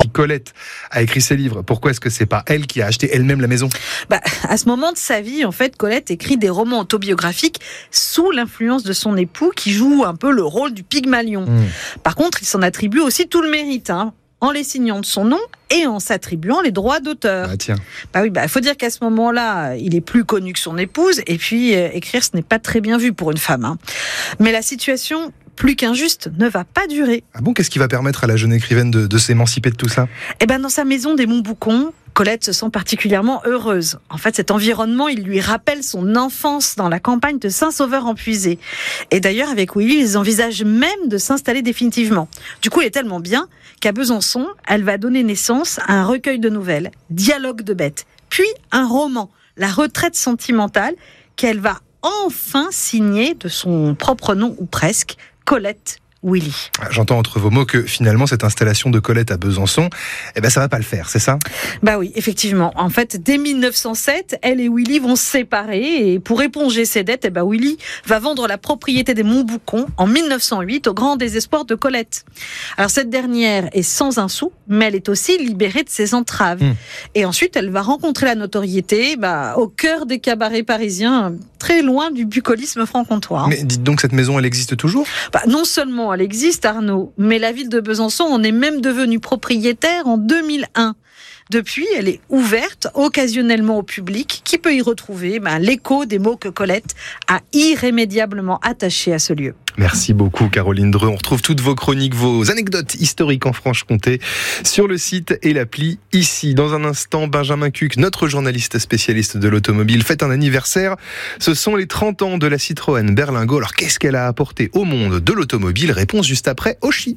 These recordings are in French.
si Colette a écrit ses livres, pourquoi est-ce que c'est pas elle qui a acheté elle-même la maison ? À ce moment de sa vie, en fait, Colette écrit des romans autobiographiques sous l'influence de son époux qui joue un peu le rôle du Pygmalion. Par contre, il s'en attribue aussi tout le mérite, en les signant de son nom et en s'attribuant les droits d'auteur. Il faut dire qu'à ce moment-là, il est plus connu que son épouse, et puis écrire, ce n'est pas très bien vu pour une femme. Mais la situation, plus qu'injuste, ne va pas durer. Ah bon, qu'est-ce qui va permettre à la jeune écrivaine de s'émanciper de tout ça ? Dans sa maison des Montboucons, Colette se sent particulièrement heureuse. En fait, cet environnement, il lui rappelle son enfance dans la campagne de Saint-Sauveur-en-Puisée. Et d'ailleurs, avec Willy, ils envisagent même de s'installer définitivement. Du coup, il est tellement bien qu'à Besançon, elle va donner naissance à un recueil de nouvelles, Dialogue de bêtes, puis un roman, La retraite sentimentale, qu'elle va enfin signer de son propre nom, ou presque, Colette Willy. J'entends entre vos mots que finalement cette installation de Colette à Besançon, ça va pas le faire, c'est ça ? Oui, effectivement. En fait, dès 1907, elle et Willy vont se séparer et pour éponger ses dettes, Willy va vendre la propriété des Montboucons en 1908 au grand désespoir de Colette. Alors cette dernière est sans un sou, mais elle est aussi libérée de ses entraves. Et ensuite, elle va rencontrer la notoriété au cœur des cabarets parisiens, très loin du bucolisme franc-comtois. Mais dites donc, cette maison, elle existe toujours ? Non seulement elle existe, Arnaud, mais la ville de Besançon en est même devenue propriétaire en 2001. Depuis, elle est ouverte occasionnellement au public qui peut y retrouver l'écho des mots que Colette a irrémédiablement attachés à ce lieu. Merci beaucoup Caroline Dreux. On retrouve toutes vos chroniques, vos anecdotes historiques en Franche-Comté sur le site et l'appli ici. Dans un instant, Benjamin Cuc, notre journaliste spécialiste de l'automobile, fête un anniversaire. Ce sont les 30 ans de la Citroën Berlingo. Alors qu'est-ce qu'elle a apporté au monde de l'automobile ? Réponse juste après Oshi.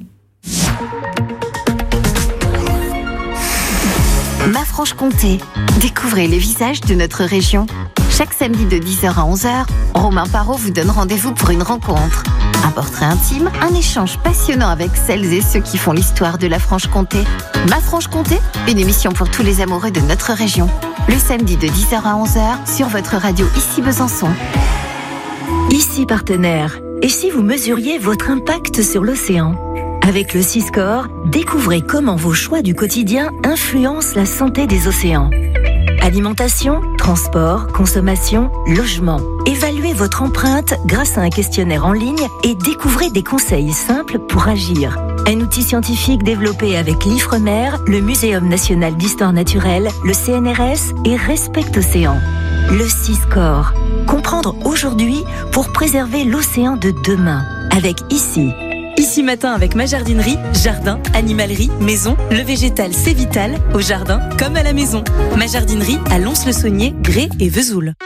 Ma Franche-Comté, découvrez les visages de notre région. Chaque samedi de 10h à 11h, Romain Parot vous donne rendez-vous pour une rencontre. Un portrait intime, un échange passionnant avec celles et ceux qui font l'histoire de la Franche-Comté. Ma Franche-Comté, une émission pour tous les amoureux de notre région. Le samedi de 10h à 11h sur votre radio Ici Besançon. Ici Partenaire. Et si vous mesuriez votre impact sur l'océan ? Avec le Siscore, découvrez comment vos choix du quotidien influencent la santé des océans. Alimentation, transport, consommation, logement. Évaluez votre empreinte grâce à un questionnaire en ligne et découvrez des conseils simples pour agir. Un outil scientifique développé avec l'Ifremer, le Muséum national d'histoire naturelle, le CNRS et Respect Océan. Le Siscore. Comprendre aujourd'hui pour préserver l'océan de demain. Avec Ici Matin avec ma jardinerie, jardin, animalerie, maison, le végétal c'est vital, au jardin comme à la maison. Ma jardinerie à Lons-le-Saunier, Grès et Vesoul.